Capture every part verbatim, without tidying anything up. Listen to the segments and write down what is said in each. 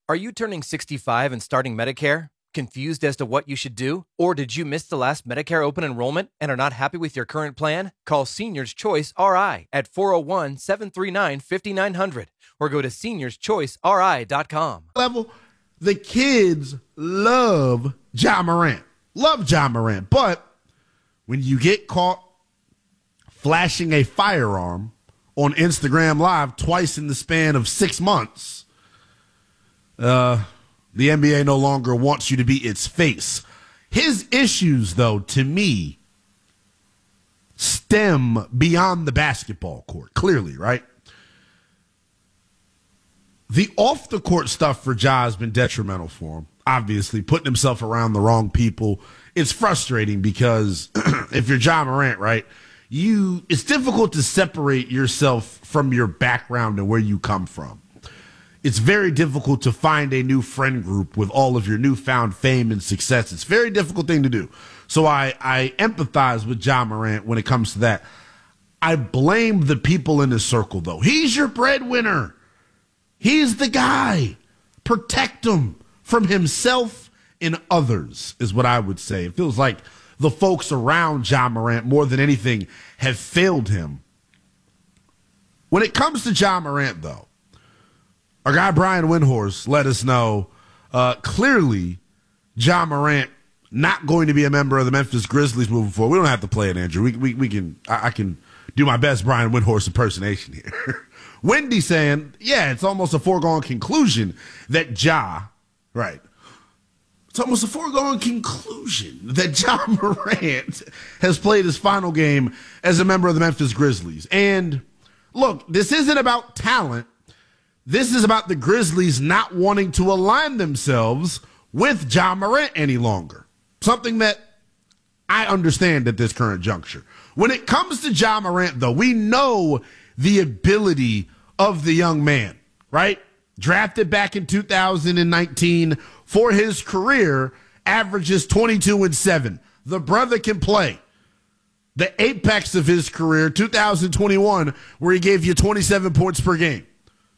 Are you turning sixty-five and starting Medicare? Confused as to what you should do? Or did you miss the last Medicare open enrollment and are not happy with your current plan? Call Seniors Choice R I at four oh one, seven three nine, five nine zero zero or go to seniors choice r i dot com. Level, the kids love Ja Morant. Love Ja Morant. But when you get caught flashing a firearm on Instagram Live twice in the span of six months, uh, the N B A no longer wants you to be its face. His issues, though, to me, stem beyond the basketball court, clearly, right? The off-the-court stuff for Ja has been detrimental for him, obviously, putting himself around the wrong people. It's frustrating because if you're Ja Morant, right, you it's difficult to separate yourself from your background and where you come from. It's very difficult to find a new friend group with all of your newfound fame and success. It's a very difficult thing to do. So I, I empathize with Ja Morant when it comes to that. I blame the people in his circle, though. He's your breadwinner. He's the guy. Protect him from himself and others is what I would say. It feels like the folks around Ja Morant, more than anything, have failed him. When it comes to Ja Morant, though, our guy Brian Windhorst let us know uh, clearly Ja Morant not going to be a member of the Memphis Grizzlies moving forward. We don't have to play it, Andrew. We we, we can I, I can do my best Brian Windhorst impersonation here. Wendy saying, yeah, it's almost a foregone conclusion that Ja, right, it's almost a foregone conclusion that Ja Morant has played his final game as a member of the Memphis Grizzlies. And look, this isn't about talent. This is about the Grizzlies not wanting to align themselves with Ja Morant any longer. Something that I understand at this current juncture. When it comes to Ja Morant, though, we know the ability of the young man, right? Drafted back in two thousand nineteen for his career, averages twenty-two and seven. The brother can play. The apex of his career, two thousand twenty-one, where he gave you twenty-seven points per game.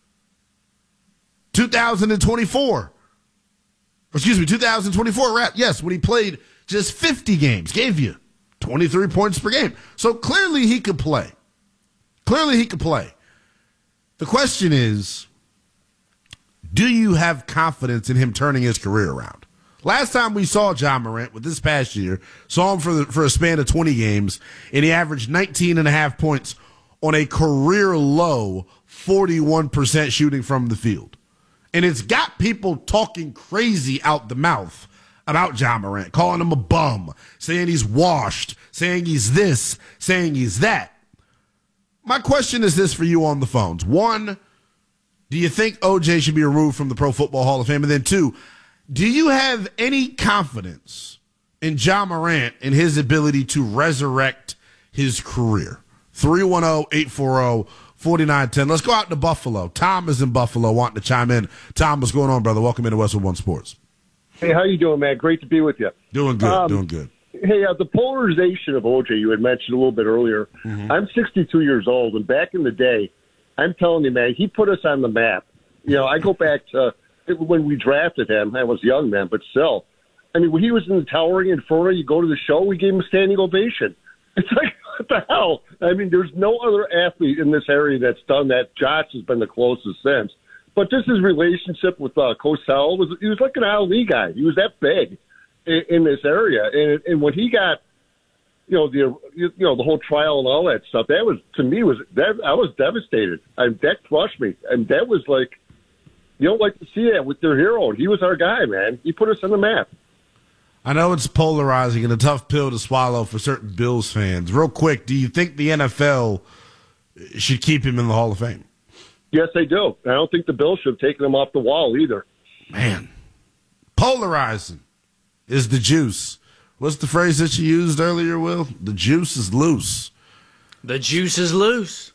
two thousand twenty-four, excuse me, two thousand twenty-four, yes, when he played just fifty games, gave you twenty-three points per game. So clearly he could play. Clearly he could play. The question is, do you have confidence in him turning his career around? Last time we saw Ja Morant, with this past year, saw him for, the, for a span of twenty games, and he averaged nineteen and a half points on a career-low forty-one percent shooting from the field. And it's got people talking crazy out the mouth about Ja Morant, calling him a bum, saying he's washed, saying he's this, saying he's that. My question is this for you on the phones. One, do you think O J should be removed from the Pro Football Hall of Fame? And then two, do you have any confidence in Ja Morant and his ability to resurrect his career? three one zero, eight four zero, four nine one zero. Let's go out to Buffalo. Tom is in Buffalo wanting to chime in. Tom, what's going on, brother? Welcome into Westwood One Sports. Hey, how you doing, man? Great to be with you. Doing good, um, doing good. Hey, uh, the polarization of O J you had mentioned a little bit earlier. Mm-hmm. I'm sixty-two years old, and back in the day, I'm telling you, man, he put us on the map. You know, I go back to when we drafted him. I was young then, but still. I mean, when he was in the Towering Inferno, you go to the show, we gave him a standing ovation. It's like, what the hell? I mean, there's no other athlete in this area that's done that. Josh has been the closest since. But just his relationship with uh, Cosell, was he was like an Ali guy. He was that big in, in this area. And, and when he got, you know, the you know the whole trial and all that stuff, that was, to me, was that I was devastated. I, that crushed me. And that was like, you don't like to see that with their hero. He was our guy, man. He put us on the map. I know it's polarizing and a tough pill to swallow for certain Bills fans. Real quick, do you think the N F L should keep him in the Hall of Fame? Yes, they do. I don't think the Bills should have taken him off the wall either. Man, polarizing is the juice. What's the phrase that you used earlier, Will? The juice is loose. The juice is loose.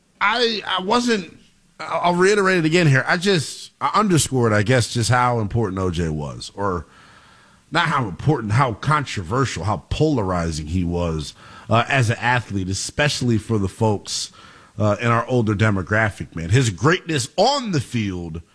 I I wasn't, I'll reiterate it again here. I just, I underscored, I guess, just how important O J was. Or not how important, how controversial, how polarizing he was uh, as an athlete, especially for the folks uh, in our older demographic, man. His greatness on the field